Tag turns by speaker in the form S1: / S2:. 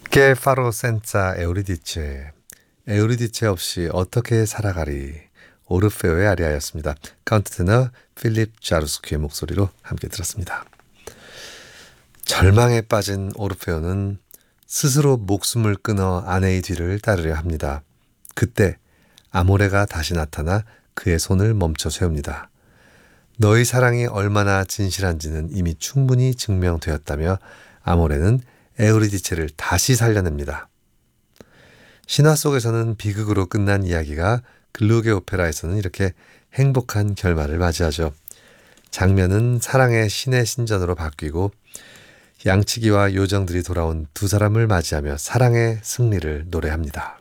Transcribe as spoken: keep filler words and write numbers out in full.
S1: Che farò senza Euridice. 에우리디체 없이 어떻게 살아가리. 오르페오의 아리아였습니다. 카운트 테너 필립 자루스키의 목소리로 함께 들었습니다. 절망에 빠진 오르페오는 스스로 목숨을 끊어 아내의 뒤를 따르려 합니다. 그때 아모레가 다시 나타나 그의 손을 멈춰 세웁니다. 너의 사랑이 얼마나 진실한지는 이미 충분히 증명되었다며 아모레는 에우리디체를 다시 살려냅니다. 신화 속에서는 비극으로 끝난 이야기가 글루게 오페라에서는 이렇게 행복한 결말을 맞이하죠. 장면은 사랑의 신의 신전으로 바뀌고 양치기와 요정들이 돌아온 두 사람을 맞이하며 사랑의 승리를 노래합니다.